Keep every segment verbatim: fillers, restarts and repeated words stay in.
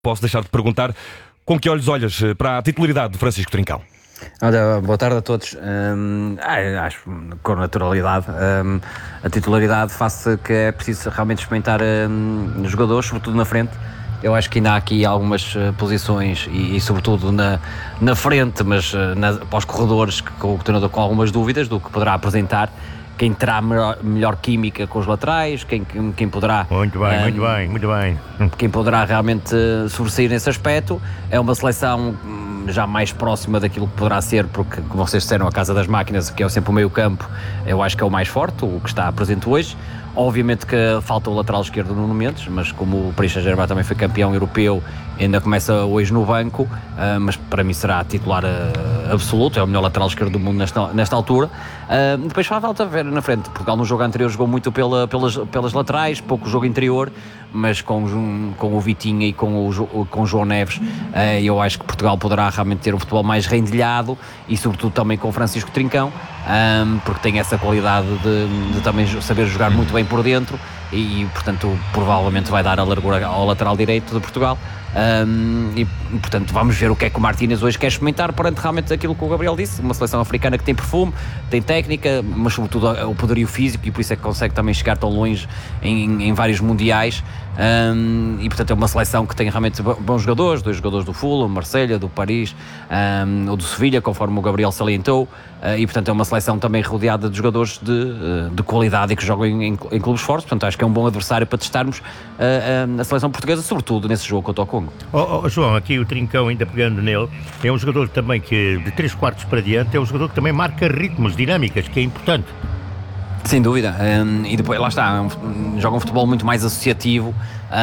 posso deixar de perguntar com que olhos olhas para a titularidade de Francisco Trincão. Olha, boa tarde a todos. Hum, acho com naturalidade. Hum, a titularidade faz que é preciso realmente experimentar hum, jogadores, sobretudo na frente. Eu acho que ainda há aqui algumas uh, posições e, e sobretudo na, na frente, mas uh, na, para os corredores, que, com o treinador com algumas dúvidas do que poderá apresentar. Quem terá melhor, melhor química com os laterais, quem, quem poderá... Muito bem, um, muito bem, muito bem. Quem poderá realmente uh, sobressair nesse aspecto. É uma seleção um, já mais próxima daquilo que poderá ser, porque, como vocês disseram, a Casa das Máquinas, que é sempre o meio campo, eu acho que é o mais forte, o que está presente hoje. Obviamente que falta o lateral esquerdo Nuno Mendes, mas como o Paris Saint-Germain também foi campeão europeu, ainda começa hoje no banco, uh, mas para mim será titular uh, absoluto, é o melhor lateral esquerdo do mundo nesta, nesta altura. Uh, depois falta ver na frente. Portugal no jogo anterior jogou muito pela, pelas, pelas laterais, pouco jogo interior, mas com, com o Vitinha e com o, com o João Neves, uh, eu acho que Portugal poderá realmente ter um futebol mais rendilhado e sobretudo também com o Francisco Trincão, um, porque tem essa qualidade de, de também saber jogar muito bem por dentro e, portanto, provavelmente vai dar a largura ao lateral direito de Portugal. Um, e, portanto, vamos ver o que é que o Martínez hoje quer experimentar perante realmente aquilo que o Gabriel disse, uma seleção africana que tem perfume, tem técnica, mas sobretudo o poderio físico, e por isso é que consegue também chegar tão longe em, em vários mundiais. Um, e portanto é uma seleção que tem realmente bons jogadores, dois jogadores do Fulham, Marselha, do Paris, um, ou do Sevilha, conforme o Gabriel salientou, uh, e portanto é uma seleção também rodeada de jogadores de, uh, de qualidade e que jogam em, em, em clubes fortes. Portanto acho que é um bom adversário para testarmos uh, uh, a seleção portuguesa, sobretudo nesse jogo contra o Congo. Oh, oh, João, aqui o Trincão, ainda pegando nele, é um jogador também que de três quartos para diante é um jogador que também marca ritmos, dinâmicas, que é importante. Sem dúvida, um, e depois lá está, um, joga um futebol muito mais associativo,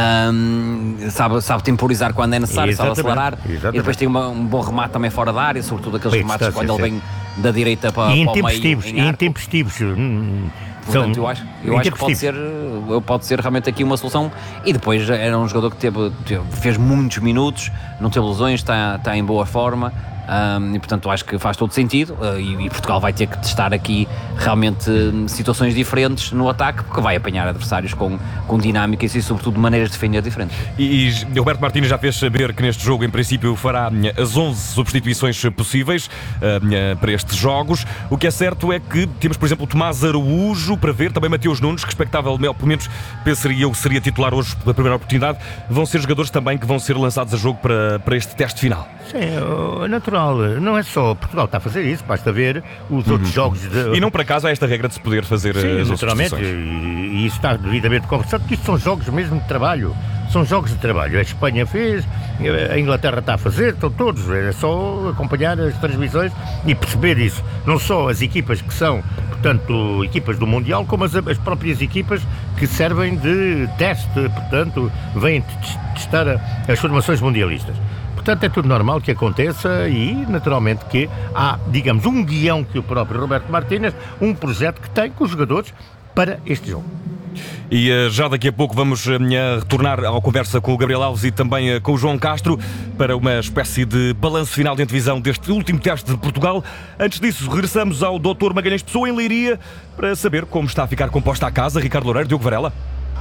um, sabe, sabe temporizar quando é necessário, Exatamente. sabe acelerar. Exatamente. E depois tem uma, um bom remate também fora da área, sobretudo aqueles Bem, remates quando ele sim. vem da direita para, E para o meio. intempestivos, e intempestivos. Hum, Portanto, são eu acho, eu acho que pode ser, pode ser realmente aqui uma solução. E depois era um jogador que teve, teve, fez muitos minutos, não teve lesões, está, está em boa forma. Um, e portanto acho que faz todo sentido, uh, e, e Portugal vai ter que testar aqui realmente um, situações diferentes no ataque, porque vai apanhar adversários com, com dinâmicas e sobretudo maneiras de defender diferentes. E, e Roberto Martínez já fez saber que neste jogo em princípio fará as onze substituições possíveis uh, para estes jogos. O que é certo é que temos, por exemplo, o Tomás Araújo para ver, também Mateus Nunes, que expectavelmente, pelo menos pensaria eu que seria titular hoje pela primeira oportunidade. Vão ser jogadores também que vão ser lançados a jogo para, para este teste final. Sim, é natural. Não é só Portugal está a fazer isso, basta ver os uhum. outros jogos. De... E não por acaso há esta regra de se poder fazer Sim, as naturalmente, e, e isso está devidamente conversado, porque isto são jogos mesmo de trabalho. São jogos de trabalho. A Espanha fez, a Inglaterra está a fazer, estão todos. É só acompanhar as transmissões e perceber isso. Não só as equipas que são, portanto, equipas do Mundial, como as, as próprias equipas que servem de teste, portanto, vêm testar as formações mundialistas. Portanto, é tudo normal que aconteça e, naturalmente, que há, digamos, um guião que o próprio Roberto Martínez, um projeto que tem com os jogadores para este jogo. E uh, já daqui a pouco vamos uh, retornar à conversa com o Gabriel Alves e também uh, com o João Castro para uma espécie de balanço final de antevisão deste último teste de Portugal. Antes disso, regressamos ao doutor Magalhães Pessoa em Leiria para saber como está a ficar composta a casa. Ricardo Loureiro, Diogo Varela.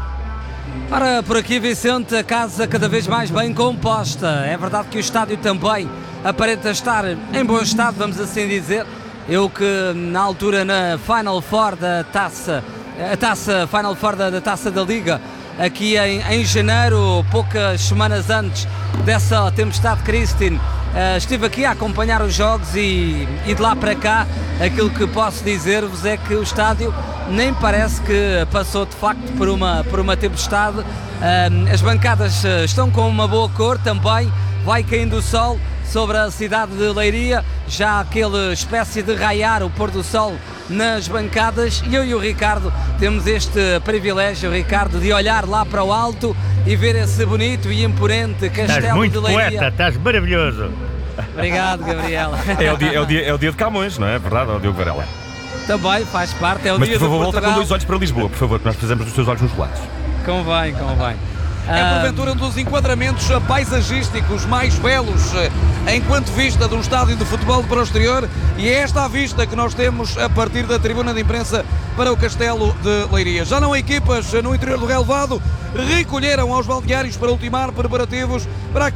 Ora, por aqui, Vicente, a casa cada vez mais bem composta. É verdade que o estádio também aparenta estar em bom estado, vamos assim dizer. Eu que na altura na Final Four da Taça, a Taça Final Four da, da Taça da Liga, aqui em, em janeiro, poucas semanas antes dessa tempestade Christine, uh, estive aqui a acompanhar os jogos e, e de lá para cá aquilo que posso dizer-vos é que o estádio nem parece que passou de facto por uma, por uma tempestade. Uh, as bancadas estão com uma boa cor também, vai caindo o sol sobre a cidade de Leiria, já aquele espécie de raiar, o pôr do sol nas bancadas, e eu e o Ricardo temos este privilégio, Ricardo, de olhar lá para o alto e ver esse bonito e imponente castelo de Leiria. Poeta, estás maravilhoso. Obrigado, Gabriel. É o dia, é o dia, é o dia de Camões, não é verdade, é o Diogo Varela? Também faz parte, é o Mas, dia por favor, de volta Portugal. com dois olhos para Lisboa, por favor, que nós precisamos dos teus olhos nos lados. Convém, convém. É Ah, porventura um dos enquadramentos paisagísticos mais belos enquanto vista de um estádio de futebol para o exterior, e é esta a vista que nós temos a partir da tribuna de imprensa para o Castelo de Leiria. Já não há equipas no interior do relevado, recolheram aos balneários para ultimar preparativos para